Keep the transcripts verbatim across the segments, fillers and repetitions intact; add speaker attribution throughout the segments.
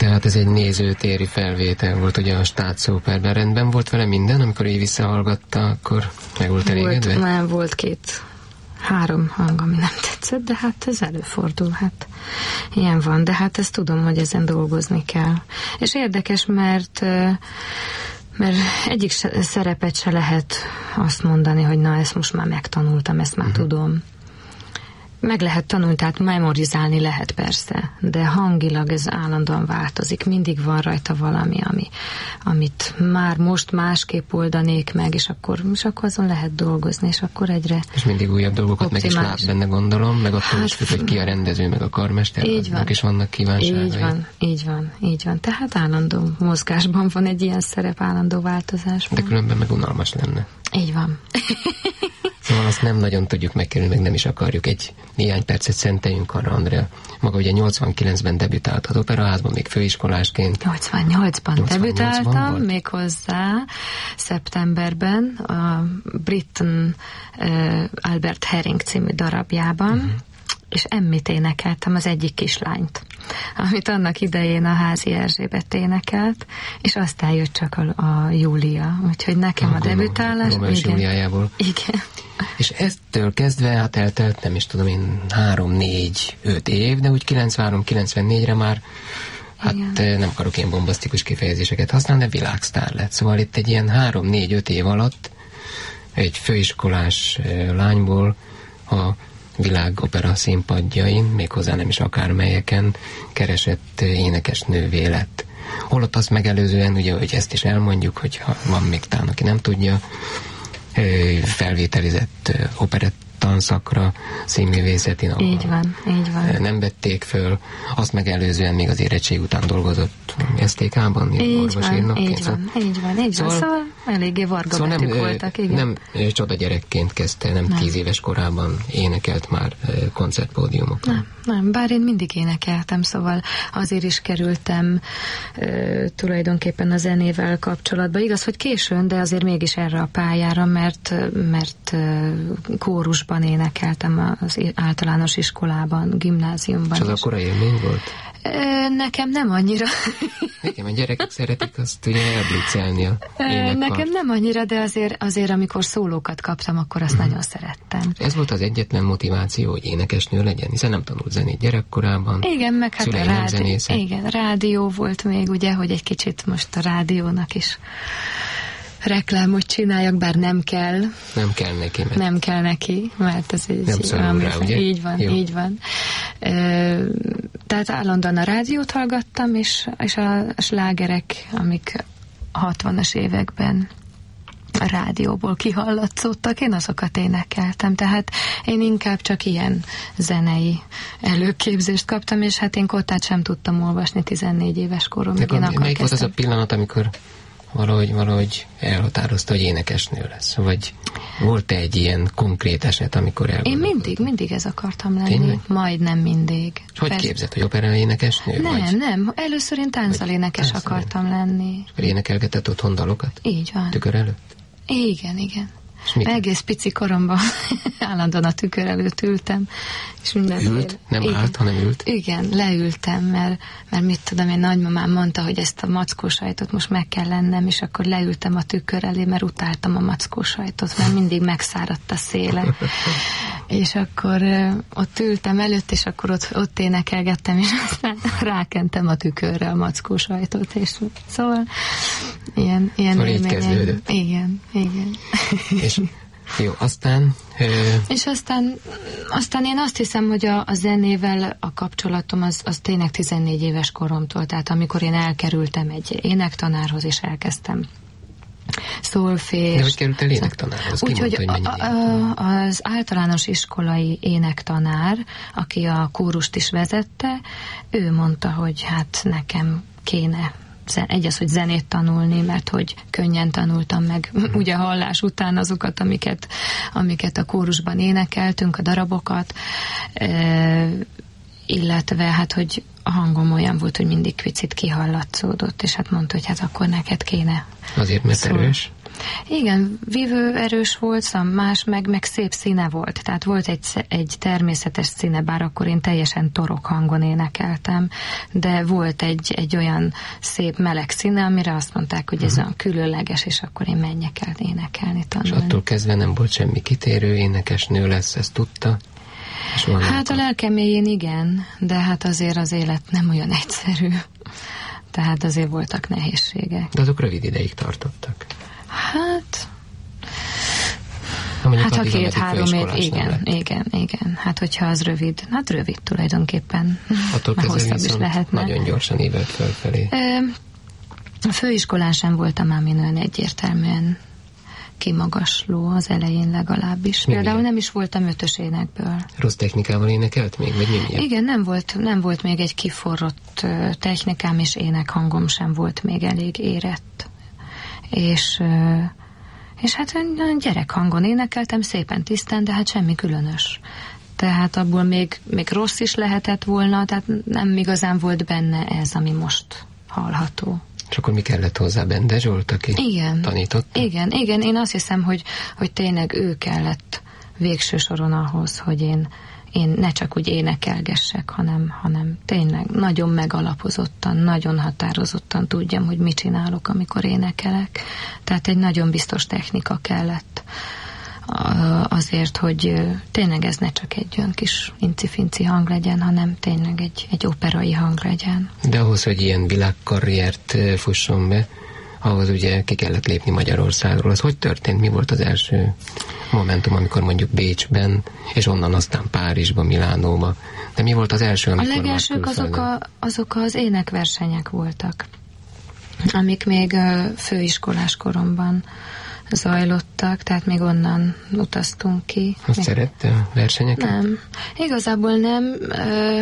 Speaker 1: Tehát ez egy nézőtéri felvétel volt, ugye a Staatsoperben. Rendben volt vele minden, amikor így visszahallgatta, akkor meg volt elégedve?
Speaker 2: Volt, nem, volt két, három hang, ami nem tetszett, de hát ez előfordul, hát ilyen van, de hát ezt tudom, hogy ezen dolgozni kell. És érdekes, mert mert egyik szerepet se lehet azt mondani, hogy na, ezt most már megtanultam, ezt már uh-huh. tudom. Meg lehet tanulni, tehát memorizálni lehet persze, de hangilag ez állandóan változik. Mindig van rajta valami, ami, amit már most másképp oldanék meg, és akkor, és akkor azon lehet dolgozni, és akkor egyre
Speaker 1: és mindig újabb dolgokat
Speaker 2: optimális.
Speaker 1: Meg is lát benne, gondolom, meg attól hát, is függ, hogy ki a rendező, meg a karmester, aznak is vannak kívánságai.
Speaker 2: Így van, így van, így van. Tehát állandó mozgásban van egy ilyen szerep, állandó változásban.
Speaker 1: De különben meg unalmas lenne.
Speaker 2: Így van.
Speaker 1: Szóval azt nem nagyon tudjuk megkerülni, meg nem is akarjuk. Egy néhány percet szenteljünk arra, Andrea. Maga ugye nyolcvankilencben debütált az Operaházban, még főiskolásként.
Speaker 2: nyolcvannyolcban debütáltam, méghozzá szeptemberben a Britten uh, Albert Herring című darabjában, uh-huh. és Emmit énekeltem, az egyik kislányt, amit annak idején a Házi Erzsébet énekelt, és aztán jött csak a, a Júlia. Úgyhogy nekem a, a debütálás...
Speaker 1: Róma és Júliájából.
Speaker 2: Igen.
Speaker 1: És eztől kezdve, hát eltelt, nem is tudom én, három, négy, öt év, de úgy kilencvenhárom kilencvennégyre már, hát igen. Nem akarok ilyen bombasztikus kifejezéseket használni, de világsztár lett. Szóval itt egy ilyen három, négy, öt év alatt egy főiskolás lányból a világopera színpadjain, méghozzá nem is akármelyeken keresett énekesnővé lett. Holott azt megelőzően, ugye, hogy ezt is elmondjuk, hogyha van még talán, aki nem tudja, felvételizett operettanszakra, színművészetén, ahol
Speaker 2: így van, így van.
Speaker 1: Nem vették föl. Azt megelőzően még az érettség után dolgozott es té ká-ban,
Speaker 2: így van, így van, így van, így szóval, van, szóval eléggé varga szóval betűk voltak, igen.
Speaker 1: Nem csoda gyerekként kezdte, nem, nem tíz éves korában énekelt már koncertpódiumokon.
Speaker 2: Nem, nem, bár én mindig énekeltem, szóval azért is kerültem e, tulajdonképpen a zenével kapcsolatba. Igaz, hogy későn, de azért mégis erre a pályára, mert, mert e, kórusban énekeltem az általános iskolában, gimnáziumban.
Speaker 1: És az akkora élmény volt?
Speaker 2: Nekem nem annyira.
Speaker 1: Nekem a gyerekek szeretik azt ugye elblitzelni a énekkar.
Speaker 2: Nekem nem annyira, de azért, azért amikor szólókat kaptam, akkor azt uh-huh. nagyon szerettem.
Speaker 1: Ez volt az egyetlen motiváció, hogy énekesnő legyen, hiszen nem tanult zenét gyerekkorában.
Speaker 2: Igen, meg hát a rádió, igen, rádió volt még, ugye, hogy egy kicsit most a rádiónak is reklámot csináljak, bár nem kell. Nem kell
Speaker 1: neki. Mert
Speaker 2: nem kell neki, mert ez így...
Speaker 1: Nem szorul rá, ugye?
Speaker 2: Így van, jó. Így van. E, tehát állandóan a rádiót hallgattam, és, és a slágerek, amik a hatvanas években a rádióból kihallatszódtak, én azokat énekeltem, tehát én inkább csak ilyen zenei előképzést kaptam, és hát én kottát sem tudtam olvasni tizennégy éves koromig.
Speaker 1: Melyik volt az a pillanat, amikor valahogy, valahogy elhatározta, hogy énekesnő lesz? Vagy volt-e egy ilyen konkrét eset, amikor elgondolkodott?
Speaker 2: Én mindig, mindig ez akartam lenni.
Speaker 1: Tényleg?
Speaker 2: Majdnem mindig.
Speaker 1: Hogy
Speaker 2: Persze.
Speaker 1: képzeld, hogy opera énekesnő?
Speaker 2: Nem,
Speaker 1: vagy?
Speaker 2: nem. Először én tánzalénekes akartam lenni.
Speaker 1: És énekelgetett otthon dalokat?
Speaker 2: Így van.
Speaker 1: Tükör előtt?
Speaker 2: Igen, igen.
Speaker 1: Mit?
Speaker 2: Egész pici koromban állandóan a tükör előtt ültem. És
Speaker 1: ült? Nem igen. állt, hanem ült?
Speaker 2: Igen, leültem, mert, mert mit tudom, én nagymamám mondta, hogy ezt a mackósajtot most meg kell lennem, és akkor leültem a tükör elé, mert utáltam a mackósajtot, mert mindig megszáradt a széle. És akkor uh, ott ültem előtt, és akkor ott, ott énekelgettem, és aztán rákentem a tükörre a mackósajtot, és szóval ilyen, ilyen
Speaker 1: szóval így kezdődött.
Speaker 2: Igen, igen.
Speaker 1: És jó, aztán... Ö...
Speaker 2: És aztán, aztán én azt hiszem, hogy a, a zenével a kapcsolatom az, az tényleg tizennégy éves koromtól, tehát amikor én elkerültem egy énektanárhoz, és elkezdtem szólfést.
Speaker 1: De hogy kerültél énektanárhoz? Ki
Speaker 2: Úgyhogy
Speaker 1: mondta, hogy
Speaker 2: a, az általános iskolai énektanár, aki a kórust is vezette, ő mondta, hogy hát nekem kéne egy az, hogy zenét tanulni, mert hogy könnyen tanultam meg ugye hallás után azokat, amiket, amiket a kórusban énekeltünk, a darabokat, e, illetve hát, hogy a hangom olyan volt, hogy mindig picit kihallatszódott, és hát mondta, hogy hát akkor neked kéne.
Speaker 1: Azért, mert
Speaker 2: szóval,
Speaker 1: erős?
Speaker 2: Igen, vívő erős volt, más, meg, meg szép színe volt. Tehát volt egy, egy természetes színe, bár akkor én teljesen torok hangon énekeltem, de volt egy, egy olyan szép meleg színe, amire azt mondták, hogy ez uh-huh. olyan különleges, és akkor én menjek el énekelni, tanulni.
Speaker 1: És attól kezdve nem volt semmi kitérő, énekesnő lesz, ezt tudta?
Speaker 2: Hát a lelkem mélyén igen, de hát azért az élet nem olyan egyszerű. Tehát azért voltak nehézségek.
Speaker 1: De azok rövid ideig tartottak.
Speaker 2: Hát...
Speaker 1: Ha
Speaker 2: hát ha két-három év, igen, igen, igen. Hát hogyha az rövid, hát rövid tulajdonképpen.
Speaker 1: Attól kezdve viszont nagyon gyorsan évelt fölfelé.
Speaker 2: A főiskolán sem voltam ám én olyan egyértelműen kimagasló az elején legalábbis. Mi Például miért? Nem is voltam ötös énekből.
Speaker 1: Rossz technikával énekelt még, vagy mi miért?
Speaker 2: Igen, nem volt, nem volt még egy kiforrott technikám, és énekhangom sem volt még elég érett. És, és hát gyerekhangon énekeltem, szépen tisztán, de hát semmi különös. Tehát abból még, még rossz is lehetett volna, tehát nem igazán volt benne ez, ami most hallható.
Speaker 1: És akkor mi kellett hozzá, Bende Zsolt, aki
Speaker 2: igen,
Speaker 1: tanította?
Speaker 2: Igen, igen, én azt hiszem, hogy, hogy tényleg ő kellett végső soron ahhoz, hogy én, én ne csak úgy énekelgessek, hanem, hanem tényleg nagyon megalapozottan, nagyon határozottan tudjam, hogy mit csinálok, amikor énekelek. Tehát egy nagyon biztos technika kellett azért, hogy tényleg ez ne csak egy olyan kis inci-finci hang legyen, hanem tényleg egy, egy operai hang legyen.
Speaker 1: De ahhoz, hogy ilyen világkarriert fusson be, ahhoz ugye ki kellett lépni Magyarországról. Az hogy történt? Mi volt az első momentum, amikor mondjuk Bécsben, és onnan aztán Párizsba, Milánóba? De mi volt az első, amikor
Speaker 2: a legelsők azok, a, azok az énekversenyek voltak, amik még főiskolás koromban zajlottak, tehát még onnan utaztunk ki.
Speaker 1: Azt
Speaker 2: még...
Speaker 1: szerette a versenyeket?
Speaker 2: Nem. Igazából nem. Ö...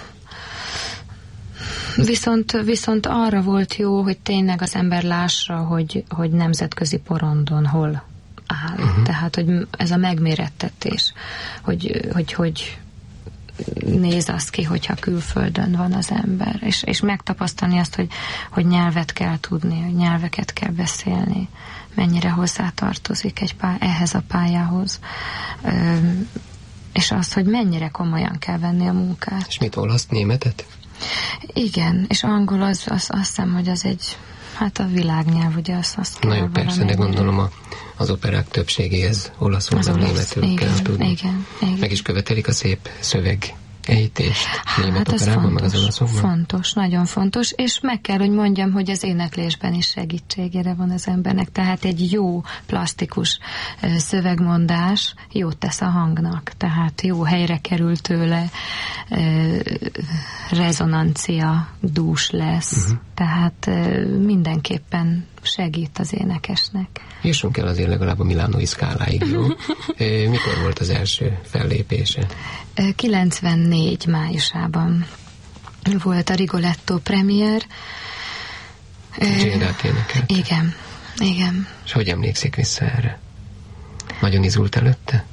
Speaker 2: Viszont, viszont arra volt jó, hogy tényleg az ember lássa, hogy, hogy nemzetközi porondon hol áll. Uh-huh. Tehát, hogy ez a megmérettetés, hogy, hogy, hogy néz az ki, hogyha külföldön van az ember, és, és megtapasztalni azt, hogy, hogy nyelvet kell tudni, hogy nyelveket kell beszélni, mennyire hozzátartozik egy pálya, ehhez a pályához, Ö, és az, hogy mennyire komolyan kell venni a munkát.
Speaker 1: És mit olasz, németet?
Speaker 2: Igen, és angol az, az, azt hiszem, hogy az egy, hát a világnyelv, ugye azt, azt kell.
Speaker 1: Na jó, persze, de gondolom a, az operák többségéhez olaszul, az németül
Speaker 2: igen,
Speaker 1: kell tudni.
Speaker 2: Igen, igen.
Speaker 1: Meg is követelik a szép szöveg ejtést német
Speaker 2: hát
Speaker 1: operában,
Speaker 2: fontos,
Speaker 1: meg az olaszokban?
Speaker 2: Fontos, nagyon fontos, és meg kell, hogy mondjam, hogy az éneklésben is segítségére van az embernek, tehát egy jó plastikus szövegmondás jót tesz a hangnak, tehát jó helyre kerül tőle, rezonancia dús lesz, uh-huh. tehát mindenképpen segít az énekesnek.
Speaker 1: Jussunk el azért legalább a milánói szkáláig, jó? Mikor volt az első fellépése?
Speaker 2: kilencvennégy májusában volt a Rigoletto premier.
Speaker 1: Gildát énekelt?
Speaker 2: Igen, igen.
Speaker 1: És hogy emlékszik vissza erre? Nagyon izult előtte?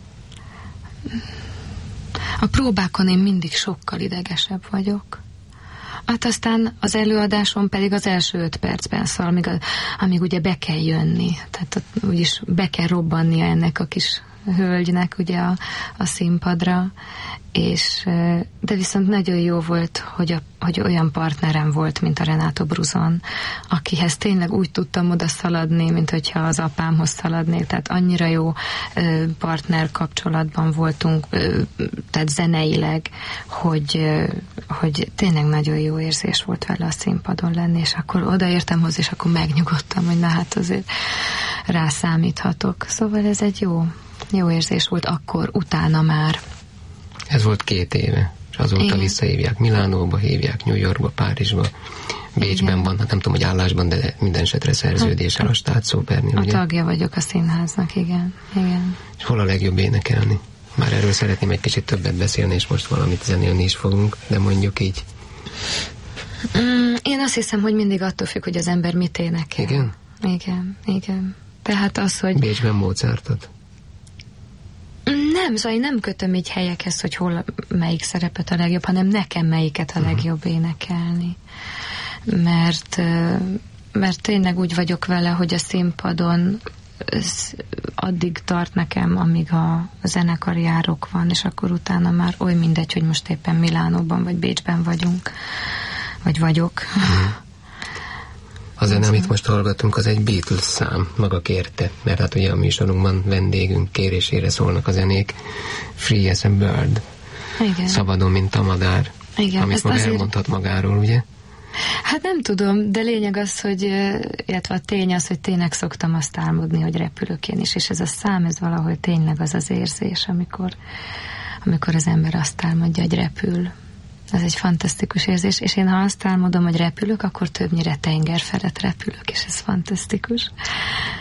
Speaker 2: A próbákon én mindig sokkal idegesebb vagyok. Hát aztán az előadáson pedig az első öt percben szól, amíg, a, amíg ugye be kell jönni. Tehát úgyis be kell robbannia ennek a kis hölgynek ugye a, a színpadra, és de viszont nagyon jó volt, hogy, a, hogy olyan partnerem volt, mint a Renato Bruzon, akihez tényleg úgy tudtam oda szaladni, mint hogyha az apámhoz szaladnék, tehát annyira jó partner kapcsolatban voltunk, tehát zeneileg, hogy, hogy tényleg nagyon jó érzés volt vele a színpadon lenni, és akkor odaértem hozzá, és akkor megnyugodtam, hogy na hát azért rászámíthatok. Szóval ez egy jó Jó érzés volt akkor, utána már.
Speaker 1: Ez volt két éve, és azóta igen. Visszahívják Milánóba, hívják New Yorkba, Párizsba, Bécsben igen. Van, hát nem tudom, hogy állásban, de minden esetre szerződéssel a Staatsopernél,
Speaker 2: A
Speaker 1: ugye?
Speaker 2: tagja vagyok a színháznak, igen. igen.
Speaker 1: És hol a legjobb énekelni? Már erről szeretném egy kicsit többet beszélni, és most valamit zenélni is fogunk, de mondjuk így.
Speaker 2: Mm, én azt hiszem, hogy mindig attól függ, hogy az ember mit énekel.
Speaker 1: Igen?
Speaker 2: Igen, igen. Tehát az, hogy...
Speaker 1: Bécsben Mozartot?
Speaker 2: Nem, szóval én nem kötöm így helyekhez, hogy hol melyik szerepet a legjobb, hanem nekem melyiket a legjobb énekelni. Mert, mert tényleg úgy vagyok vele, hogy a színpadon ez addig tart nekem, amíg a zenekarjárok van, és akkor utána már oly mindegy, hogy most éppen Milánóban vagy Bécsben vagyunk, vagy vagyok.
Speaker 1: Mm. A zene, amit most hallgatunk, az egy Beatles szám, maga kérte, mert hát ugye a műsorunkban vendégünk kérésére szólnak a zenék. Free as a bird.
Speaker 2: Igen.
Speaker 1: Szabadon, mint a madár.
Speaker 2: Igen,
Speaker 1: amit maga
Speaker 2: azért...
Speaker 1: elmondhat magáról, ugye?
Speaker 2: Hát nem tudom, de lényeg az, hogy, illetve a tény az, hogy tényleg szoktam azt álmodni, hogy repülök én is, és ez a szám, ez valahol tényleg az az érzés, amikor, amikor az ember azt álmodja, hogy repül. Ez egy fantasztikus érzés, és én ha azt álmodom, hogy repülök, akkor többnyire tenger felett repülök, és ez fantasztikus.